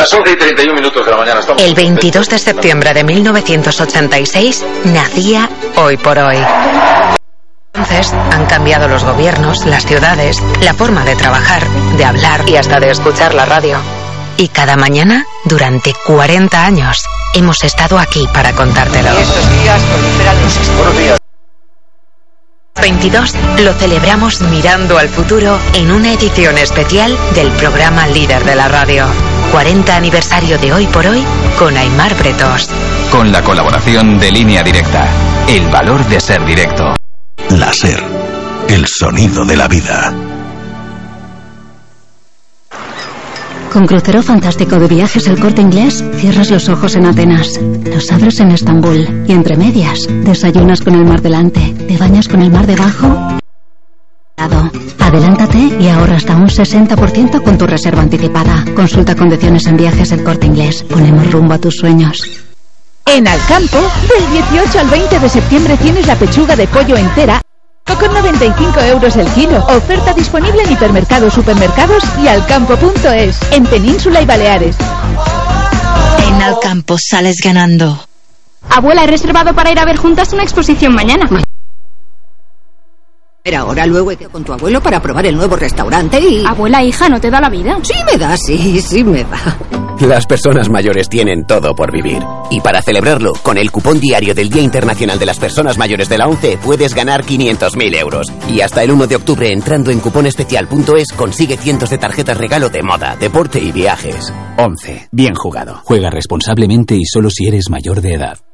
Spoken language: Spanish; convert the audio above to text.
Las 11:31 de la mañana. Estamos El 22 de septiembre de 1986 nacía Hoy por Hoy. Entonces han cambiado los gobiernos, las ciudades, la forma de trabajar, de hablar y hasta de escuchar la radio. Y cada mañana, durante 40 años, hemos estado aquí para contártelo. Y estos días proliferan los... Buenos días. 22 lo celebramos mirando al futuro en una edición especial del programa líder de la radio. 40 aniversario de Hoy por Hoy con Aimar Bretos. Con la colaboración de Línea Directa. El valor de ser directo. La SER, el sonido de la vida. Con crucero fantástico de Viajes El Corte Inglés, cierras los ojos en Atenas, los abres en Estambul y entre medias, desayunas con el mar delante, te bañas con el mar debajo. Adelántate y ahorra hasta un 60% con tu reserva anticipada. Consulta condiciones en Viajes El Corte Inglés. Ponemos rumbo a tus sueños. En Alcampo, del 18 al 20 de septiembre tienes la pechuga de pollo entera con 95 euros el kilo. Oferta disponible en hipermercados, supermercados y alcampo.es, en Península y Baleares. En Alcampo sales ganando. Abuela, he reservado para ir a ver juntas una exposición mañana. Pero ahora luego he ido con tu abuelo para probar el nuevo restaurante y... Abuela, hija, ¿no te da la vida? Sí me da, sí me da. Las personas mayores tienen todo por vivir. Y para celebrarlo, con el cupón diario del Día Internacional de las Personas Mayores de la ONCE puedes ganar 500.000 euros. Y hasta el 1 de octubre, entrando en cuponespecial.es, consigue cientos de tarjetas regalo de moda, deporte y viajes. ONCE. Bien jugado. Juega responsablemente y solo si eres mayor de edad.